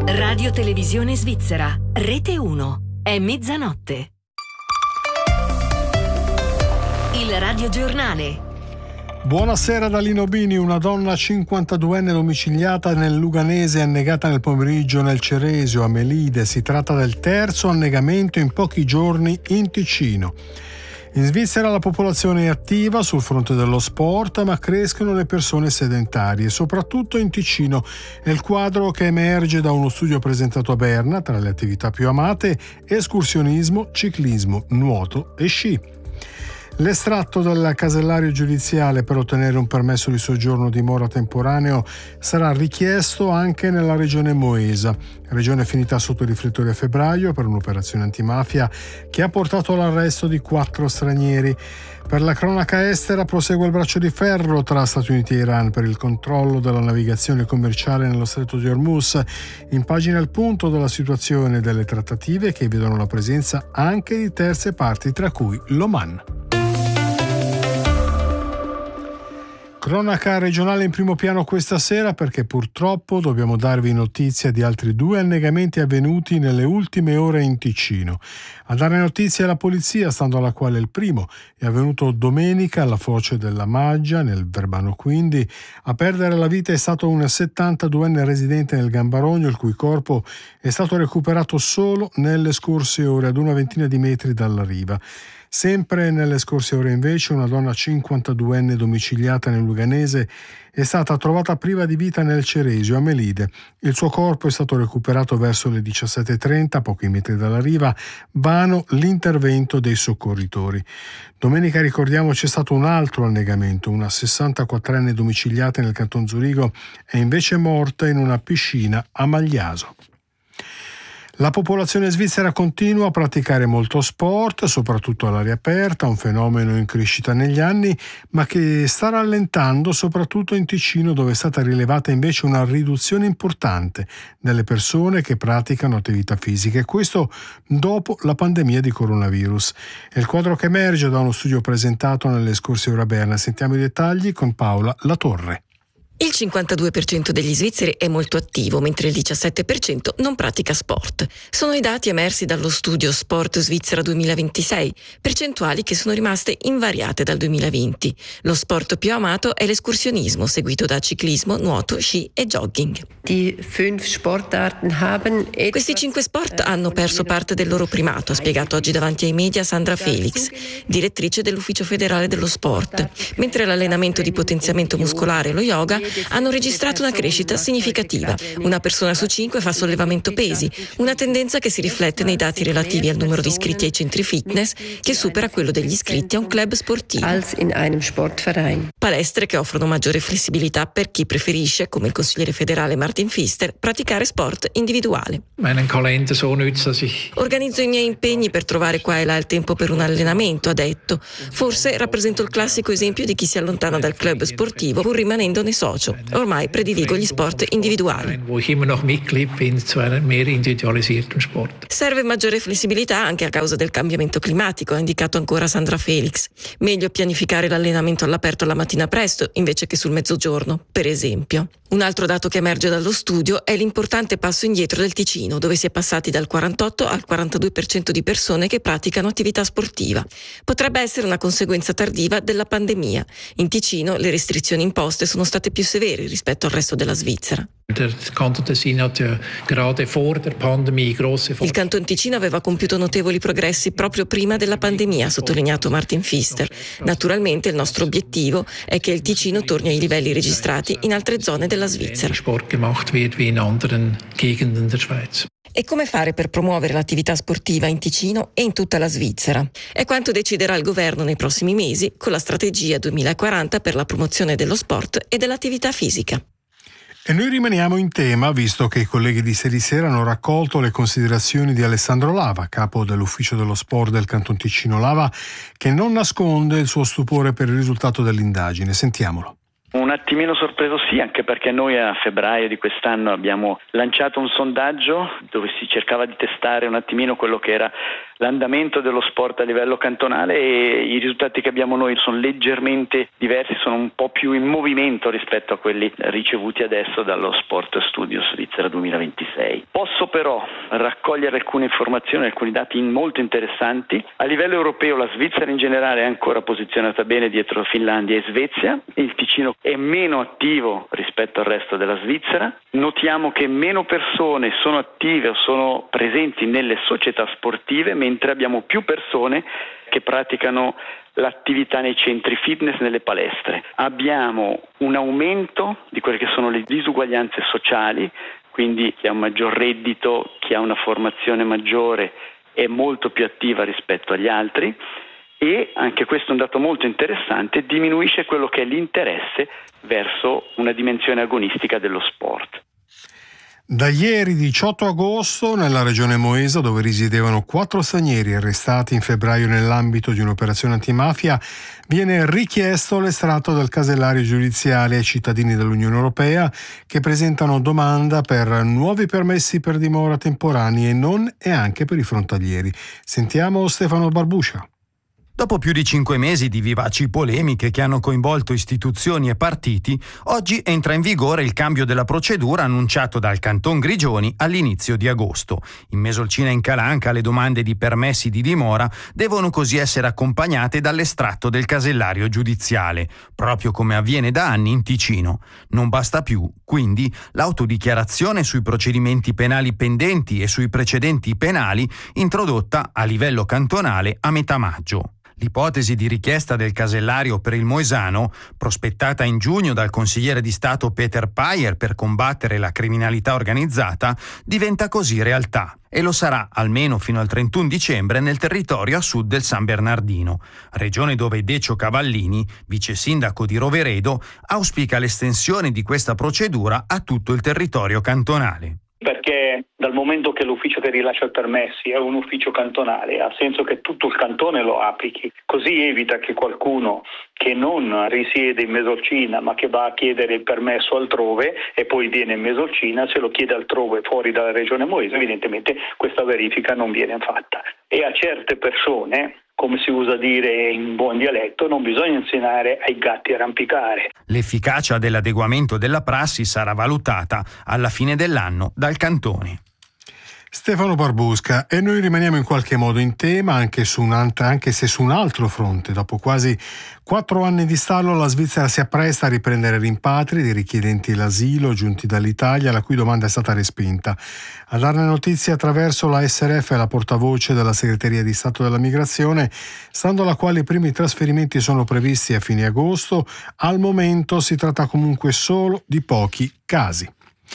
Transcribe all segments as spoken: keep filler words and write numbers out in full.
Radio Televisione Svizzera, Rete uno. È mezzanotte. Il radiogiornale. Buonasera da Lino Bini. Una donna cinquantaduenne domiciliata nel Luganese annegata nel pomeriggio nel Ceresio a Melide. Si tratta del terzo annegamento in pochi giorni in Ticino. In Svizzera la popolazione è attiva sul fronte dello sport, ma crescono le persone sedentarie, soprattutto in Ticino. È il quadro che emerge da uno studio presentato a Berna. Tra le attività più amate, escursionismo, ciclismo, nuoto e sci. L'estratto del casellario giudiziale per ottenere un permesso di soggiorno dimora temporaneo sarà richiesto anche nella regione Moesa, regione finita sotto i riflettori a febbraio per un'operazione antimafia che ha portato all'arresto di quattro stranieri. Per la cronaca estera prosegue il braccio di ferro tra Stati Uniti e Iran per il controllo della navigazione commerciale nello stretto di Hormuz. In pagina il punto della situazione delle trattative che vedono la presenza anche di terze parti, tra cui l'Oman. Cronaca regionale in primo piano questa sera perché purtroppo dobbiamo darvi notizia di altri due annegamenti avvenuti nelle ultime ore in Ticino. A dare notizia è la polizia, stando alla quale il primo è avvenuto domenica alla foce della Maggia, nel Verbano quindi. A perdere la vita è stato un settantaduenne residente nel Gambarogno, il cui corpo è stato recuperato solo nelle scorse ore ad una ventina di metri dalla riva. Sempre nelle scorse ore invece una donna cinquantaduenne domiciliata nel Luganese è stata trovata priva di vita nel Ceresio a Melide. Il suo corpo è stato recuperato verso le diciassette e trenta, a pochi metri dalla riva, vano l'intervento dei soccorritori. Domenica, ricordiamo, c'è stato un altro annegamento. Una sessantaquattrenne domiciliata nel canton Zurigo è invece morta in una piscina a Magliaso. La popolazione svizzera continua a praticare molto sport, soprattutto all'aria aperta, un fenomeno in crescita negli anni, ma che sta rallentando soprattutto in Ticino, dove è stata rilevata invece una riduzione importante delle persone che praticano attività fisiche, e questo dopo la pandemia di coronavirus. È il quadro che emerge da uno studio presentato nelle scorse ore a Berna. Sentiamo i dettagli con Paola Latorre. Il cinquantadue per cento degli svizzeri è molto attivo, mentre il diciassette per cento non pratica sport. Sono i dati emersi dallo studio Sport Svizzera duemilaventisei, percentuali che sono rimaste invariate dal duemilaventi. Lo sport più amato è l'escursionismo, seguito da ciclismo, nuoto, sci e jogging. Questi cinque sport hanno perso parte del loro primato, ha spiegato oggi davanti ai media Sandra Felix, direttrice dell'Ufficio federale dello sport, mentre l'allenamento di potenziamento muscolare e lo yoga hanno registrato una crescita significativa. Una persona su cinque fa sollevamento pesi, una tendenza che si riflette nei dati relativi al numero di iscritti ai centri fitness, che supera quello degli iscritti a un club sportivo. Palestre che offrono maggiore flessibilità per chi preferisce, come il consigliere federale Martin Pfister, praticare sport individuale. Organizzo i miei impegni per trovare qua e là il tempo per un allenamento, ha detto. Forse rappresento il classico esempio di chi si allontana dal club sportivo pur rimanendone socio. Ormai prediligo gli sport individuali. Serve maggiore flessibilità anche a causa del cambiamento climatico, ha indicato ancora Sandra Felix. Meglio pianificare l'allenamento all'aperto la mattina presto invece che sul mezzogiorno, per esempio. Un altro dato che emerge dallo studio è l'importante passo indietro del Ticino, dove si è passati dal quarantotto al quarantadue per cento di persone che praticano attività sportiva. Potrebbe essere una conseguenza tardiva della pandemia. In Ticino le restrizioni imposte sono state più severe rispetto al resto della Svizzera. Il Canton Ticino aveva compiuto notevoli progressi proprio prima della pandemia, ha sottolineato Martin Pfister. Naturalmente il nostro obiettivo è che il Ticino torni ai livelli registrati in altre zone della Svizzera. E come fare per promuovere l'attività sportiva in Ticino e in tutta la Svizzera? È quanto deciderà il governo nei prossimi mesi con la strategia duemilaquaranta per la promozione dello sport e dell'attività fisica. E noi rimaniamo in tema, visto che i colleghi di Ieri Sera hanno raccolto le considerazioni di Alessandro Lava, capo dell'ufficio dello sport del Canton Ticino. Lava, che non nasconde il suo stupore per il risultato dell'indagine. Sentiamolo. Un attimino sorpreso sì, anche perché noi a febbraio di quest'anno abbiamo lanciato un sondaggio dove si cercava di testare un attimino quello che era l'andamento dello sport a livello cantonale, e i risultati che abbiamo noi sono leggermente diversi, sono un po' più in movimento rispetto a quelli ricevuti adesso dallo Sport Studio Svizzera duemilaventisei. Posso però raccogliere alcune informazioni, alcuni dati molto interessanti. A livello europeo la Svizzera in generale è ancora posizionata bene dietro Finlandia e Svezia, il Ticino è meno attivo rispetto al resto della Svizzera, notiamo che meno persone sono attive o sono presenti nelle società sportive, mentre abbiamo più persone che praticano l'attività nei centri fitness, nelle palestre. Abbiamo un aumento di quelle che sono le disuguaglianze sociali, quindi chi ha un maggior reddito, chi ha una formazione maggiore è molto più attiva rispetto agli altri, e anche questo è un dato molto interessante, diminuisce quello che è l'interesse verso una dimensione agonistica dello sport. Da ieri diciotto agosto nella regione Moesa, dove risiedevano quattro stranieri arrestati in febbraio nell'ambito di un'operazione antimafia, viene richiesto l'estratto del casellario giudiziale ai cittadini dell'Unione Europea che presentano domanda per nuovi permessi per dimora temporanei e non, e anche per i frontalieri. Sentiamo Stefano Barbuscia. Dopo più di cinque mesi di vivaci polemiche che hanno coinvolto istituzioni e partiti, oggi entra in vigore il cambio della procedura annunciato dal Canton Grigioni all'inizio di agosto. In Mesolcina e in Calanca le domande di permessi di dimora devono così essere accompagnate dall'estratto del casellario giudiziale, proprio come avviene da anni in Ticino. Non basta più, quindi, l'autodichiarazione sui procedimenti penali pendenti e sui precedenti penali introdotta a livello cantonale a metà maggio. L'ipotesi di richiesta del casellario per il Moesano, prospettata in giugno dal consigliere di Stato Peter Payer per combattere la criminalità organizzata, diventa così realtà e lo sarà almeno fino al trentuno dicembre nel territorio a sud del San Bernardino, regione dove Decio Cavallini, vice sindaco di Roveredo, auspica l'estensione di questa procedura a tutto il territorio cantonale. Perché dal momento che l'ufficio che rilascia i permessi è un ufficio cantonale, ha senso che tutto il cantone lo applichi, così evita che qualcuno che non risiede in Mesolcina ma che va a chiedere il permesso altrove e poi viene in Mesolcina, se lo chiede altrove fuori dalla regione Moesa, evidentemente questa verifica non viene fatta. E a certe persone, come si usa dire in buon dialetto, non bisogna insegnare ai gatti a arrampicare. L'efficacia dell'adeguamento della prassi sarà valutata alla fine dell'anno dal Cantone. Stefano Barbusca, e noi rimaniamo in qualche modo in tema anche, su un alt- anche se su un altro fronte. Dopo quasi quattro anni di stallo la Svizzera si appresta a riprendere rimpatri di richiedenti l'asilo giunti dall'Italia, la cui domanda è stata respinta. A darne notizie attraverso la S R F, la portavoce della Segreteria di Stato della Migrazione, stando alla quale i primi trasferimenti sono previsti a fine agosto. Al momento si tratta comunque solo di pochi casi.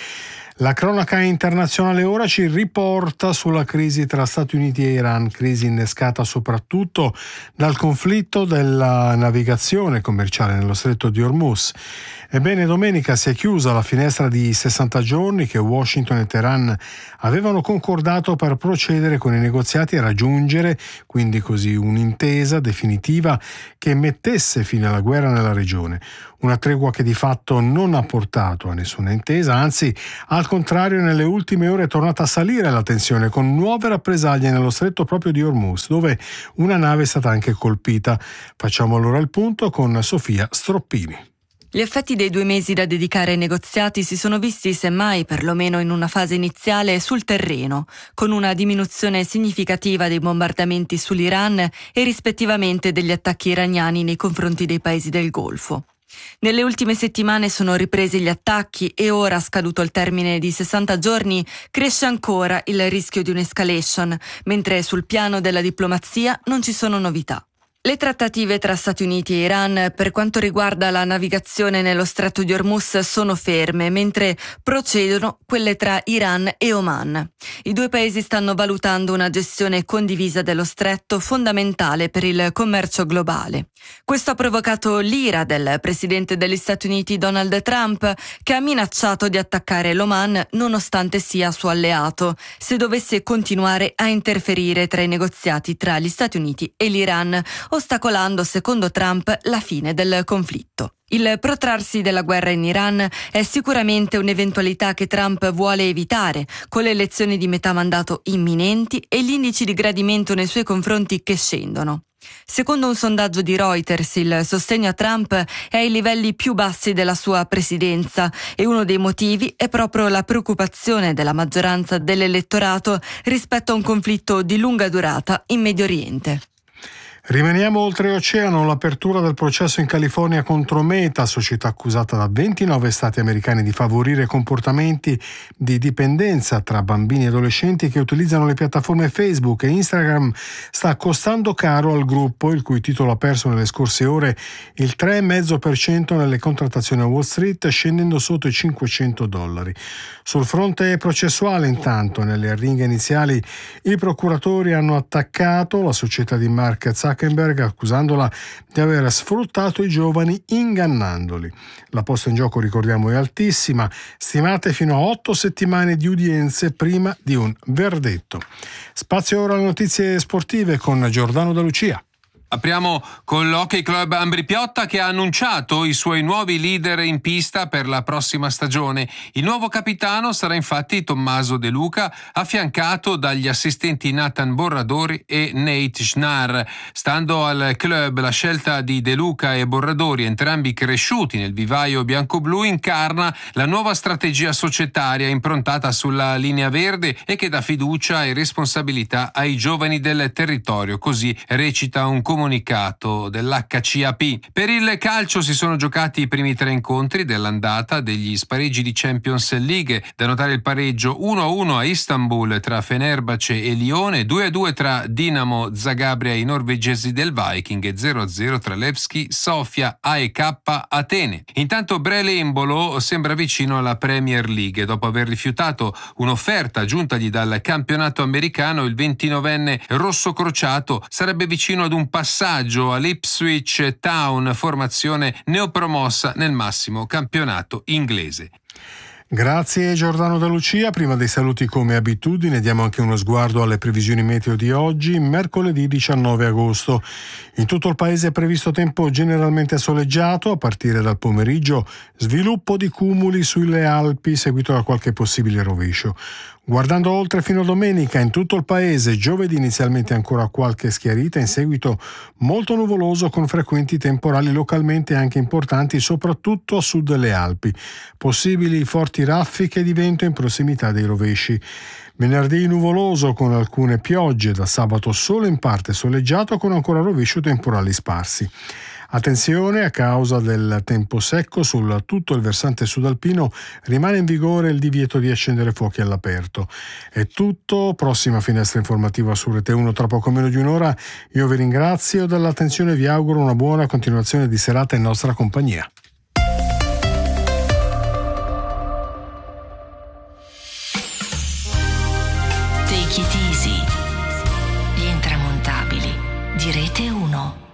La cronaca internazionale ora ci riporta sulla crisi tra Stati Uniti e Iran, crisi innescata soprattutto dal conflitto della navigazione commerciale nello stretto di Hormuz. Ebbene, domenica si è chiusa la finestra di sessanta giorni che Washington e Teheran avevano concordato per procedere con i negoziati e raggiungere quindi così un'intesa definitiva che mettesse fine alla guerra nella regione. Una tregua che di fatto non ha portato a nessuna intesa, anzi, al contrario, nelle ultime ore è tornata a salire la tensione con nuove rappresaglie nello stretto proprio di Hormuz, dove una nave è stata anche colpita. Facciamo allora il punto con Sofia Stroppini. Gli effetti dei due mesi da dedicare ai negoziati si sono visti, semmai, perlomeno in una fase iniziale, sul terreno, con una diminuzione significativa dei bombardamenti sull'Iran e rispettivamente degli attacchi iraniani nei confronti dei paesi del Golfo. Nelle ultime settimane sono ripresi gli attacchi e ora, scaduto il termine di sessanta giorni, cresce ancora il rischio di un'escalation, mentre sul piano della diplomazia non ci sono novità. Le trattative tra Stati Uniti e Iran per quanto riguarda la navigazione nello stretto di Hormuz sono ferme, mentre procedono quelle tra Iran e Oman. I due paesi stanno valutando una gestione condivisa dello stretto, fondamentale per il commercio globale. Questo ha provocato l'ira del presidente degli Stati Uniti Donald Trump, che ha minacciato di attaccare l'Oman nonostante sia suo alleato, se dovesse continuare a interferire tra i negoziati tra gli Stati Uniti e l'Iran, ostacolando, secondo Trump, la fine del conflitto. Il protrarsi della guerra in Iran è sicuramente un'eventualità che Trump vuole evitare, con le elezioni di metà mandato imminenti e gli indici di gradimento nei suoi confronti che scendono. Secondo un sondaggio di Reuters, il sostegno a Trump è ai livelli più bassi della sua presidenza e uno dei motivi è proprio la preoccupazione della maggioranza dell'elettorato rispetto a un conflitto di lunga durata in Medio Oriente. Rimaniamo oltreoceano. L'apertura del processo in California contro Meta, società accusata da ventinove stati americani di favorire comportamenti di dipendenza tra bambini e adolescenti che utilizzano le piattaforme Facebook e Instagram, sta costando caro al gruppo, il cui titolo ha perso nelle scorse ore il tre virgola cinque per cento nelle contrattazioni a Wall Street, scendendo sotto i cinquecento dollari. Sul fronte processuale, intanto, nelle arringhe iniziali, i procuratori hanno attaccato la società di Mark Zuckerberg Zuckerberg, accusandola di aver sfruttato i giovani ingannandoli. La posta in gioco, ricordiamo, è altissima, stimate fino a otto settimane di udienze prima di un verdetto. Spazio ora alle notizie sportive con Giordano Da Lucia. Apriamo con l'Hockey Club Ambri Piotta, che ha annunciato i suoi nuovi leader in pista per la prossima stagione. Il nuovo capitano sarà infatti Tommaso De Luca, affiancato dagli assistenti Nathan Borradori e Nate Schnarr. Stando al club, la scelta di De Luca e Borradori, entrambi cresciuti nel vivaio bianco-blu, incarna la nuova strategia societaria improntata sulla linea verde e che dà fiducia e responsabilità ai giovani del territorio. Così recita un comunicato dell'H C A P. Per il calcio si sono giocati i primi tre incontri dell'andata degli spareggi di Champions League. Da notare il pareggio uno a uno a Istanbul tra Fenerbahce e Lione, due a due tra Dinamo Zagabria e i norvegesi del Viking e zero a zero tra Levski Sofia A E K Atene. Intanto Brele Embolo sembra vicino alla Premier League. Dopo aver rifiutato un'offerta giuntagli dal campionato americano, il ventinovenne rosso crociato sarebbe vicino ad un passaggio passaggio all'Ipswich Town, formazione neopromossa nel massimo campionato inglese. Grazie Giordano Da Lucia. Prima dei saluti, come abitudine, diamo anche uno sguardo alle previsioni meteo di oggi, mercoledì diciannove agosto. In tutto il paese è previsto tempo generalmente soleggiato, a partire dal pomeriggio sviluppo di cumuli sulle Alpi, seguito da qualche possibile rovescio. Guardando oltre fino a domenica, in tutto il paese giovedì inizialmente ancora qualche schiarita, in seguito molto nuvoloso con frequenti temporali localmente anche importanti, soprattutto a sud delle Alpi. Possibili forti raffiche di vento in prossimità dei rovesci. Venerdì nuvoloso con alcune piogge, da sabato solo in parte soleggiato con ancora rovescio temporali sparsi. Attenzione, a causa del tempo secco sul tutto il versante sudalpino rimane in vigore il divieto di accendere fuochi all'aperto. È tutto, prossima finestra informativa su Rete uno tra poco meno di un'ora. Io vi ringrazio dell'attenzione e vi auguro una buona continuazione di serata in nostra compagnia. Take it easy. Gli intramontabili di Rete uno.